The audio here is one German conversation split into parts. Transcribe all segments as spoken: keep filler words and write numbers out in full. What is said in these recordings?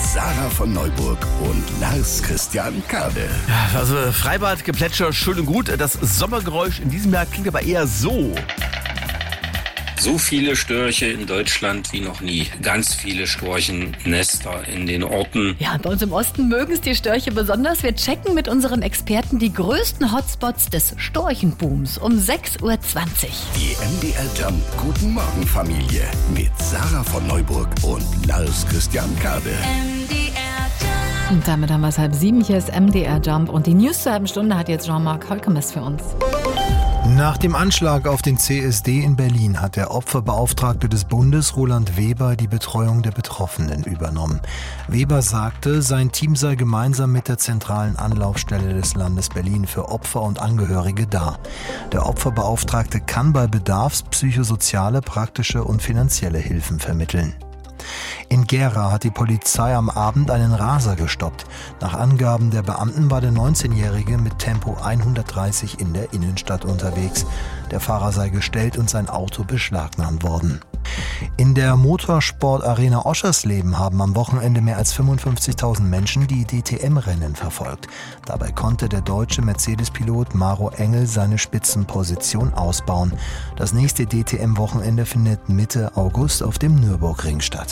Sarah von Neuburg und Lars Christian Kade. Ja, also Freibad, Geplätscher, schön und gut. Das Sommergeräusch in diesem Jahr klingt aber eher so. So viele Störche in Deutschland wie noch nie. Ganz viele Storchennester in den Orten. Ja, bei uns im Osten mögen es die Störche besonders. Wir checken mit unseren Experten die größten Hotspots des Storchenbooms um sechs Uhr zwanzig. Die M D R Jump Guten Morgen Familie mit Sarah von Neuburg und Lars Christian Kade. Und damit haben wir es halb sieben. Hier ist M D R Jump und die News zur halben Stunde hat jetzt Jean-Marc Holkemes für uns. Nach dem Anschlag auf den C S D in Berlin hat der Opferbeauftragte des Bundes, Roland Weber, die Betreuung der Betroffenen übernommen. Weber sagte, sein Team sei gemeinsam mit der zentralen Anlaufstelle des Landes Berlin für Opfer und Angehörige da. Der Opferbeauftragte kann bei Bedarf psychosoziale, praktische und finanzielle Hilfen vermitteln. In Gera hat die Polizei am Abend einen Raser gestoppt. Nach Angaben der Beamten war der neunzehnjährige mit Tempo hundertdreißig in der Innenstadt unterwegs. Der Fahrer sei gestellt und sein Auto beschlagnahmt worden. In der Motorsportarena Oschersleben haben am Wochenende mehr als fünfundfünfzigtausend Menschen die D T M-Rennen verfolgt. Dabei konnte der deutsche Mercedes-Pilot Maro Engel seine Spitzenposition ausbauen. Das nächste D T M-Wochenende findet Mitte August auf dem Nürburgring statt.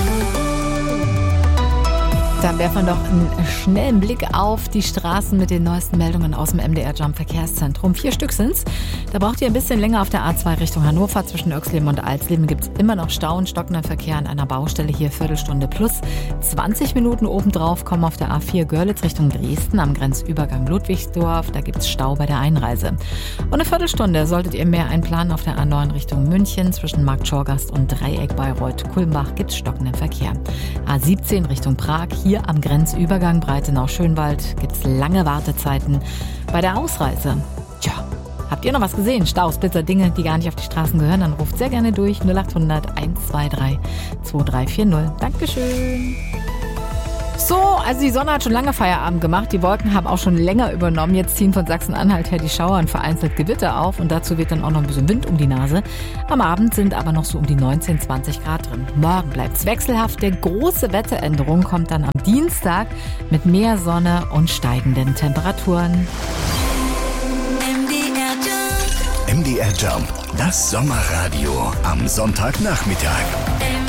Dann werfen wir doch einen schnellen Blick auf die Straßen mit den neuesten Meldungen aus dem M D R Jump Verkehrszentrum. Vier Stück sind's. Da braucht ihr ein bisschen länger auf der A zwei Richtung Hannover. Zwischen Oexleben und Alsleben gibt's immer noch Stau und stockenden Verkehr an einer Baustelle. Hier Viertelstunde plus zwanzig Minuten obendrauf kommen auf der A vier Görlitz Richtung Dresden am Grenzübergang Ludwigsdorf. Da gibt's Stau bei der Einreise. Und eine Viertelstunde solltet ihr mehr einplanen auf der A neun Richtung München. Zwischen Marktschorgast und Dreieck Bayreuth-Kulmbach gibt's stockenden Verkehr. A siebzehn Richtung Prag. Hier am Grenzübergang Breitenau-Schönwald gibt es lange Wartezeiten bei der Ausreise. Tja, habt ihr noch was gesehen? Staus, Blitzer, Dinge, die gar nicht auf die Straßen gehören? Dann ruft sehr gerne durch null acht hundert eins zwei drei zwei drei vier null. Dankeschön. So, also die Sonne hat schon lange Feierabend gemacht. Die Wolken haben auch schon länger übernommen. Jetzt ziehen von Sachsen-Anhalt her die Schauer und vereinzelt Gewitter auf. Und dazu wird dann auch noch ein bisschen Wind um die Nase. Am Abend sind aber noch so um die neunzehn, zwanzig Grad drin. Morgen bleibt's wechselhaft. Der große Wetteränderung kommt dann am Dienstag mit mehr Sonne und steigenden Temperaturen. M D R Jump, das Sommerradio am Sonntagnachmittag.